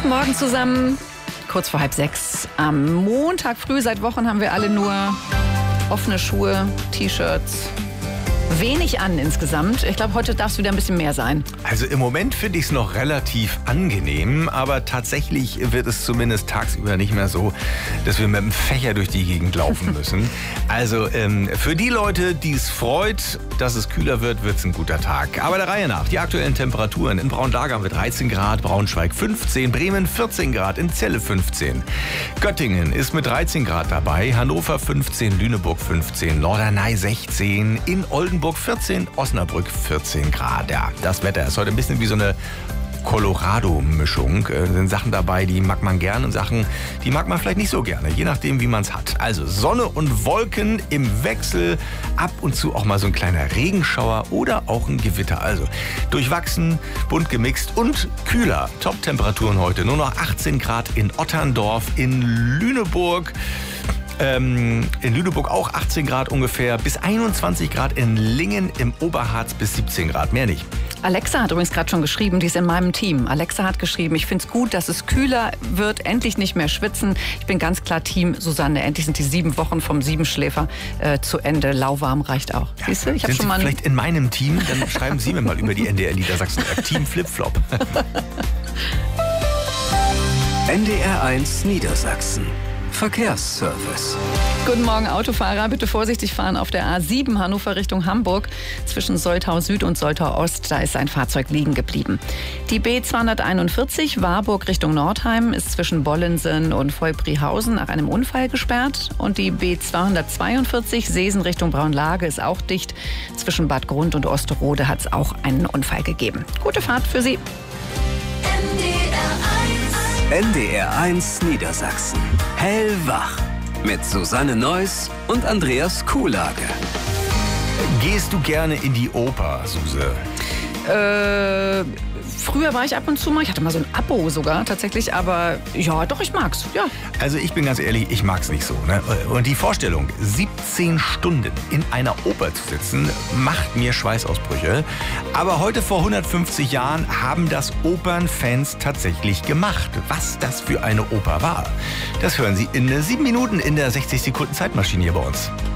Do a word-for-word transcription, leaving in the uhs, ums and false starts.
Guten Morgen zusammen. Kurz vor halb sechs. Am Montag früh, seit Wochen haben wir alle nur offene Schuhe, T-Shirts. Wenig an insgesamt. Ich glaube, heute darf es wieder ein bisschen mehr sein. Also im Moment finde ich es noch relativ angenehm, aber tatsächlich wird es zumindest tagsüber nicht mehr so, dass wir mit dem Fächer durch die Gegend laufen müssen. Also ähm, für die Leute, die es freut, dass es kühler wird, wird es ein guter Tag. Aber der Reihe nach, die aktuellen Temperaturen. In Braunlager haben wir dreizehn Grad, Braunschweig fünfzehn, Bremen vierzehn Grad, in Celle fünfzehn. Göttingen ist mit dreizehn Grad dabei, Hannover fünfzehn, Lüneburg fünfzehn, Norderney sechzehn, in Oldenburg vierzehn, Osnabrück vierzehn Grad. Ja, das Wetter ist heute ein bisschen wie so eine Colorado-Mischung. Da sind Sachen dabei, die mag man gern und Sachen, die mag man vielleicht nicht so gerne, je nachdem, wie man es hat. Also Sonne und Wolken im Wechsel, ab und zu auch mal so ein kleiner Regenschauer oder auch ein Gewitter. Also durchwachsen, bunt gemixt und kühler. Top-Temperaturen heute nur noch achtzehn Grad in Otterndorf, in Lüneburg. Ähm, in Lüneburg auch achtzehn Grad ungefähr, bis einundzwanzig Grad in Lingen, im Oberharz bis siebzehn Grad, mehr nicht. Alexa hat übrigens gerade schon geschrieben, die ist in meinem Team. Alexa hat geschrieben, ich finde es gut, dass es kühler wird, endlich nicht mehr schwitzen. Ich bin ganz klar Team Susanne. Endlich sind die sieben Wochen vom Siebenschläfer äh, zu Ende. Lauwarm reicht auch. Ja, Siehst du? Ich sind schon Sie mal vielleicht in meinem Team? Dann schreiben Sie mir mal über die N D R Niedersachsen Team Flipflop. N D R eins Niedersachsen. Verkehrsservice. Guten Morgen, Autofahrer. Bitte vorsichtig fahren auf der A sieben Hannover Richtung Hamburg. Zwischen Soltau Süd und Soltau Ost, da ist ein Fahrzeug liegen geblieben. Die B zweihunderteinundvierzig Warburg Richtung Nordheim ist zwischen Bollensen und Vollbrihausen nach einem Unfall gesperrt. Und die B zweihundertzweiundvierzig Seesen Richtung Braunlage ist auch dicht. Zwischen Bad Grund und Osterode hat es auch einen Unfall gegeben. Gute Fahrt für Sie. N D R eins Niedersachsen. Hellwach. Mit Susanne Neuss und Andreas Kuhlage. Gehst du gerne in die Oper, Suse? Äh, früher war ich ab und zu mal, ich hatte mal so ein Abo sogar tatsächlich, aber ja, doch, ich mag's, ja. Also ich bin ganz ehrlich, ich mag's nicht so. Ne? Und die Vorstellung, siebzehn Stunden in einer Oper zu sitzen, macht mir Schweißausbrüche. Aber heute vor hundertfünfzig Jahren haben das Opernfans tatsächlich gemacht. Was das für eine Oper war, das hören Sie in sieben Minuten in der sechzig Sekunden Zeitmaschine hier bei uns.